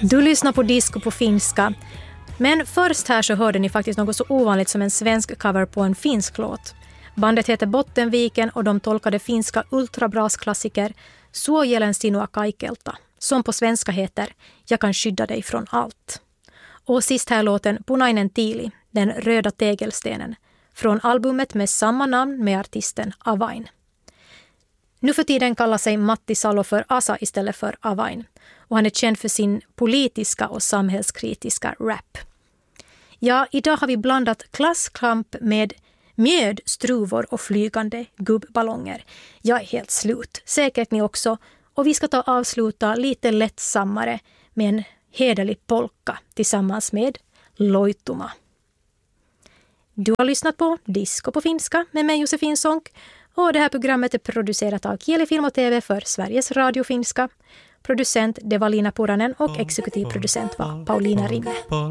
Du lyssnar på disco på finska. Men först här så hörde ni faktiskt något så ovanligt som en svensk cover på en finsk låt. Bandet heter Bottenviken och de tolkade finska ultrabrasklassiker Suojelen sinua kaikelta, som på svenska heter Jag kan skydda dig från allt. Och sist här låten Punainen tiili, den röda tegelstenen, från albumet med samma namn med artisten Avain. Nu för tiden kallar sig Matti Salo för Asa istället för Avain. Och han är känd för sin politiska och samhällskritiska rap. Ja, idag har vi blandat klasskamp med mjöd, struvor och flygande gubbballonger. Jag är helt slut, säkert ni också. Och vi ska avsluta lite lättsammare med en hederlig polka tillsammans med Loituma. Du har lyssnat på Disco på finska med mig Josefin Sonck. Och det här programmet är producerat av Kieli Film och TV för Sveriges Radio Finska. Producent det var Lina Puranen och exekutiv producent var Paulina Rinne.